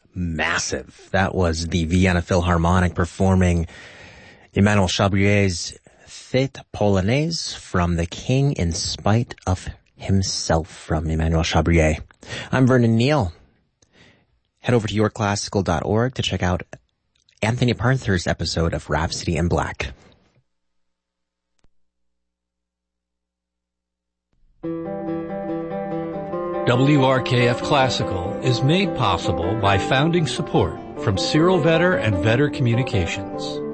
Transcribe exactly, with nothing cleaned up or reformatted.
massive. That was the Vienna Philharmonic performing Emmanuel Chabrier's Fête Polonaise from The King in Spite of Himself from Emmanuel Chabrier. I'm Vernon Neal. Head over to your classical dot org to check out Anthony Parthur's episode of Rhapsody in Black. W R K F Classical is made possible by founding support from Cyril Vetter and Vetter Communications.